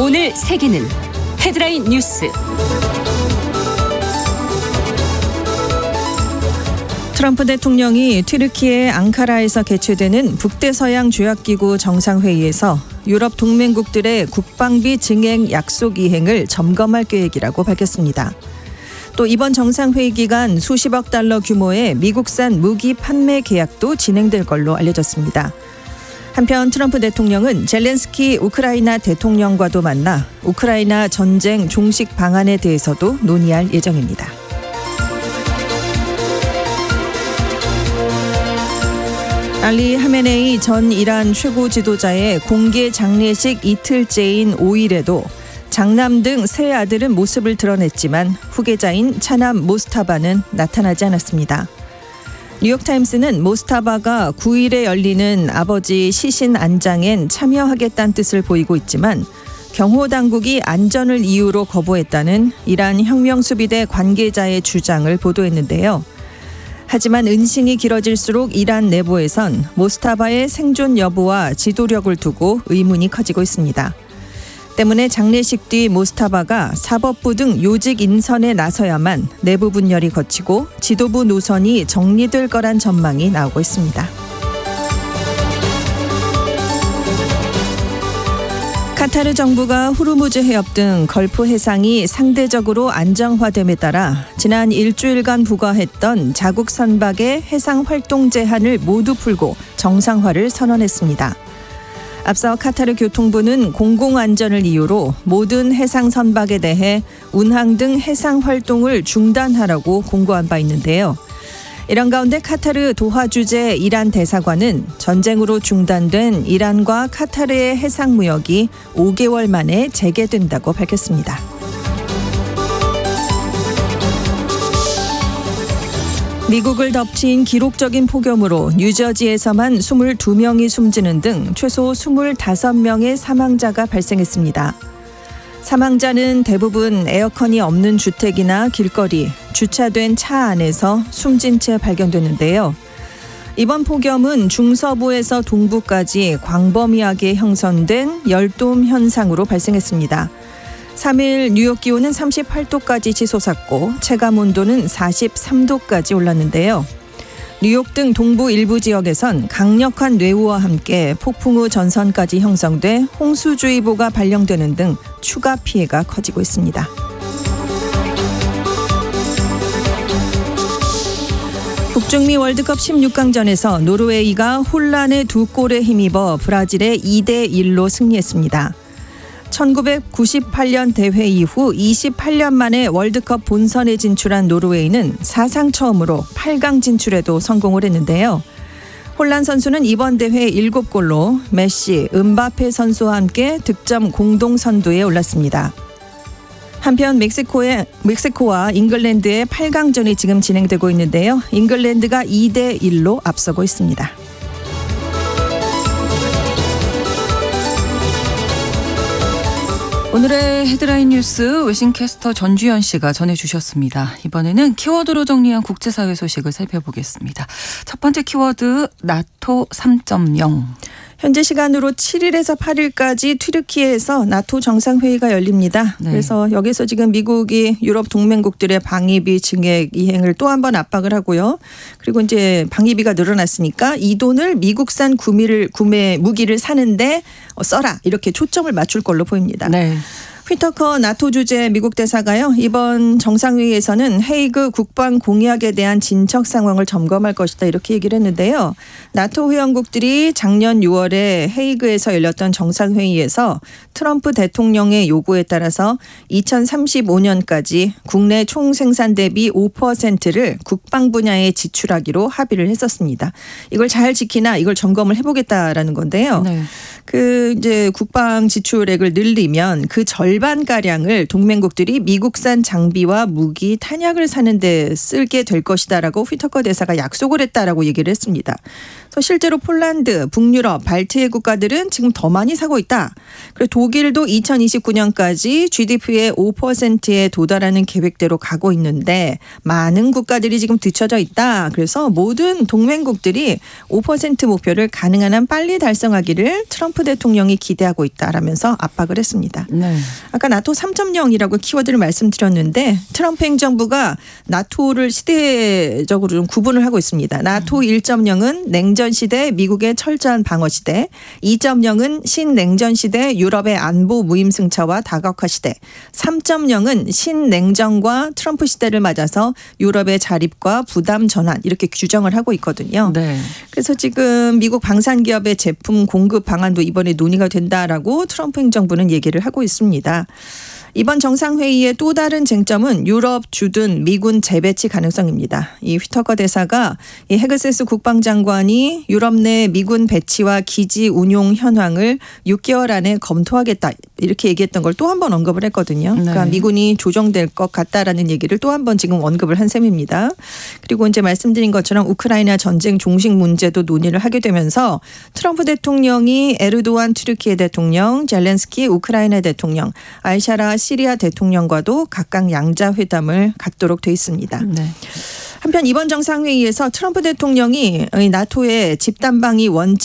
오늘 세계는 헤드라인 뉴스. 트럼프 대통령이 튀르키예 앙카라에서 개최되는 북대서양 조약기구 정상회의에서 유럽 동맹국들의 국방비 증액 약속 이행을 점검할 계획이라고 밝혔습니다. 또 이번 정상회의 기간 수십억 달러 규모의 미국산 무기 판매 계약도 진행될 걸로 알려졌습니다. 한편 트럼프 대통령은 젤렌스키 우크라이나 대통령과도 만나 우크라이나 전쟁 종식 방안에 대해서도 논의할 예정입니다. 알리 하메네이 전 이란 최고 지도자의 공개 장례식 이틀째인 5일에도 장남 등 세 아들은 모습을 드러냈지만 후계자인 차남 모스타바는 나타나지 않았습니다. 뉴욕타임스는 모스타바가 9일에 열리는 아버지 시신 안장엔 참여하겠다는 뜻을 보이고 있지만 경호당국이 안전을 이유로 거부했다는 이란 혁명수비대 관계자의 주장을 보도했는데요. 하지만 은신이 길어질수록 이란 내부에선 모스타바의 생존 여부와 지도력을 두고 의문이 커지고 있습니다. 때문에 장례식 뒤 모스타바가 사법부 등 요직 인선에 나서야만 내부 분열이 거치고 지도부 노선이 정리될 거란 전망이 나오고 있습니다. 카타르 정부가 호르무즈 해협 등 걸프 해상이 상대적으로 안정화됨에 따라 지난 일주일간 부과했던 자국 선박의 해상 활동 제한을 모두 풀고 정상화를 선언했습니다. 앞서 카타르 교통부는 공공안전을 이유로 모든 해상 선박에 대해 운항 등 해상 활동을 중단하라고 공고한 바 있는데요. 이런 가운데 카타르 도하 주재 이란 대사관은 전쟁으로 중단된 이란과 카타르의 해상 무역이 5개월 만에 재개된다고 밝혔습니다. 미국을 덮친 기록적인 폭염으로 뉴저지에서만 22명이 숨지는 등 최소 25명의 사망자가 발생했습니다. 사망자는 대부분 에어컨이 없는 주택이나 길거리, 주차된 차 안에서 숨진 채 발견됐는데요. 이번 폭염은 중서부에서 동부까지 광범위하게 형성된 열돔 현상으로 발생했습니다. 3일 뉴욕 기온은 38도까지 치솟았고 체감 온도는 43도까지 올랐는데요. 뉴욕 등 동부 일부 지역에선 강력한 뇌우와 함께 폭풍 우 전선까지 형성돼 홍수주의보가 발령되는 등 추가 피해가 커지고 있습니다. 북중미 월드컵 16강전에서 노르웨이가 혼란의 2골에 힘입어 브라질에 2대1로 승리했습니다. 1998년 대회 이후 28년 만에 월드컵 본선에 진출한 노르웨이는 사상 처음으로 8강 진출에도 성공을 했는데요. 혼란 선수는 이번 대회 7골로 메시, 음바페 선수와 함께 득점 공동 선두에 올랐습니다. 한편 멕시코와 잉글랜드의 8강전이 지금 진행되고 있는데요. 잉글랜드가 2대1로 앞서고 있습니다. 오늘의 헤드라인 뉴스 외신캐스터 전주현 씨가 전해주셨습니다. 이번에는 키워드로 정리한 국제사회 소식을 살펴보겠습니다. 첫 번째 키워드 나토 3.0. 현재 시간으로 7일에서 8일까지 튀르키예에서 나토 정상회의가 열립니다. 네. 그래서 여기서 지금 미국이 유럽 동맹국들의 방위비 증액 이행을 또 한 번 압박을 하고요. 그리고 이제 방위비가 늘어났으니까 이 돈을 미국산 구매 무기를 사는데 써라 이렇게 초점을 맞출 걸로 보입니다. 네. 휘터커 나토 주재 미국 대사가요. 이번 정상회의에서는 헤이그 국방 공약에 대한 진척 상황을 점검할 것이다 이렇게 얘기를 했는데요. 나토 회원국들이 작년 6월에 헤이그에서 열렸던 정상회의에서 트럼프 대통령의 요구에 따라서 2035년까지 국내 총생산 대비 5%를 국방 분야에 지출하기로 합의를 했었습니다. 이걸 잘 지키나 이걸 점검을 해보겠다라는 건데요. 네. 그 이제 국방 지출액을 늘리면 그 절반가량을 동맹국들이 미국산 장비와 무기, 탄약을 사는 데 쓰게 될 것이다라고 휘터커 대사가 약속을 했다라고 얘기를 했습니다. 그래서 실제로 폴란드, 북유럽, 발트해 국가들은 지금 더 많이 사고 있다. 그리고 독일도 2029년까지 GDP의 5%에 도달하는 계획대로 가고 있는데 많은 국가들이 지금 뒤처져 있다. 그래서 모든 동맹국들이 5% 목표를 가능한 한 빨리 달성하기를 트럼프 대통령이 기대하고 있다라면서 압박을 했습니다. 네. 아까 나토 3.0이라고 키워드를 말씀드렸는데 트럼프 행정부가 나토를 시대적으로 좀 구분을 하고 있습니다. 나토 1.0은 냉전 시대 미국의 철저한 방어 시대, 2.0은 신냉전 시대 유럽의 안보 무임승차와 다각화 시대, 3.0은 신냉전과 트럼프 시대를 맞아서 유럽의 자립과 부담 전환 이렇게 규정을 하고 있거든요. 네. 그래서 지금 미국 방산기업의 제품 공급 방안도 이번에 논의가 된다라고 트럼프 행정부는 얘기를 하고 있습니다. 이번 정상회의의 또 다른 쟁점은 유럽 주둔 미군 재배치 가능성입니다. 이 휘터커 대사가 이 헤그세스 국방장관이 유럽 내 미군 배치와 기지 운용 현황을 6개월 안에 검토하겠다 이렇게 얘기했던 걸 또 한 번 언급을 했거든요. 그러니까 미군이 조정될 것 같다라는 얘기를 또 한 번 지금 언급을 한 셈입니다. 그리고 이제 말씀드린 것처럼 우크라이나 전쟁 종식 문제도 논의를 하게 되면서 트럼프 대통령이 에르도안 튀르키예 대통령, 젤렌스키 우크라이나 대통령, 알샤라 시리아 대통령과도 각각 양자 회담을 갖도록 돼 있습니다. 네. 한편 이번 정상회의에서 트럼프 대통령이 나토의 집단방위 원칙